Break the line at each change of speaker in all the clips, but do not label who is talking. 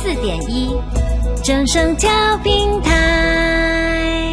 94.1正声调频台。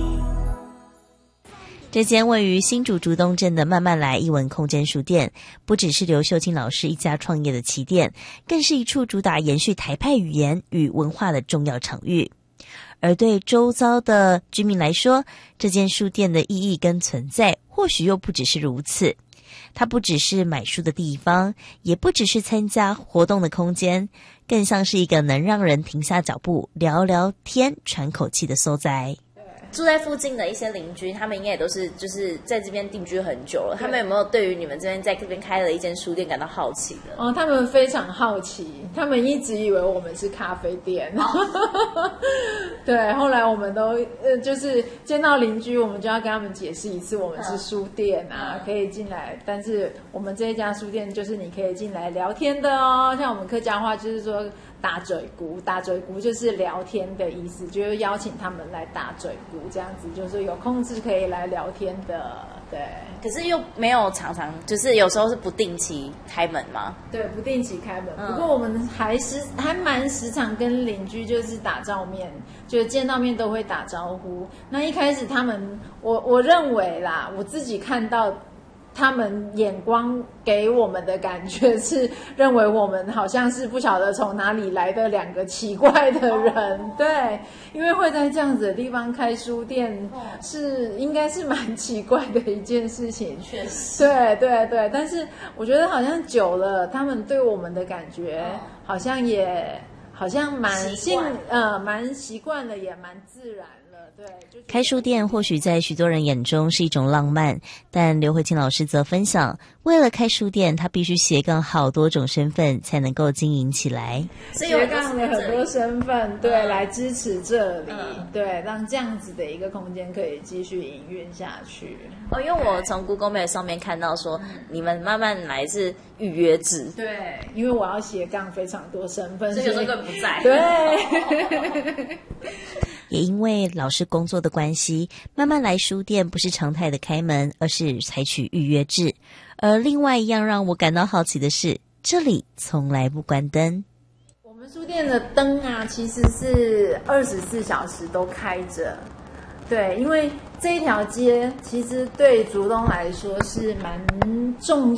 这间位于新竹竹东镇的慢慢来艺文空间书店，不只是刘秀清老师一家创业的起点，更是一处主打延续台派语言与文化的重要场域。而对周遭的居民来说，这间书店的意义跟存在或许又不只是如此。它不只是买书的地方，也不只是参加活动的空间，更像是一个能让人停下脚步聊聊天喘口气的所在。
住在附近的一些邻居，他们应该也都是就是在这边定居很久了。他们有没有对于你们这边在这边开了一间书店感到好奇的？
哦，他们非常好奇，他们一直以为我们是咖啡店。对，后来我们都就是见到邻居，我们就要跟他们解释一次，我们是书店啊，可以进来。但是我们这一家书店就是你可以进来聊天的哦。像我们客家话就是说打嘴鼓，打嘴鼓就是聊天的意思，就是邀请他们来打嘴鼓。这样子就是有空是可以来聊天的，对。
可是又没有常常，就是有时候是不定期开门吗？
对，不定期开门。不过我们还蛮时常跟邻居就是打照面，就是见到面都会打招呼。那一开始他们，我认为啦，我自己看到。他们眼光给我们的感觉是认为我们好像是不晓得从哪里来的两个奇怪的人，对，因为会在这样子的地方开书店应该是蛮奇怪的一件事情，
确实，
对对对，但是我觉得好像久了，他们对我们的感觉好像蛮习惯了，也蛮自然。对，
开书店或许在许多人眼中是一种浪漫，但刘慧清老师则分享，为了开书店，他必须斜杠好多种身份才能够经营起来。
斜杠了很多身份，对，来支持这里，对，让这样子的一个空间可以继续营运下去。
因为我从 Google Map 上面看到说，你们慢慢来是预约制，
对，因为我要斜杠非常多身份，
所以有时候根本不在，
对。
也因为老师工作的关系，慢慢来书店不是常态的开门，而是采取预约制。而另外一样让我感到好奇的是，这里从来不关灯。
我们书店的灯啊，其实是24小时都开着。对，因为这一条街其实对竹东来说是蛮重要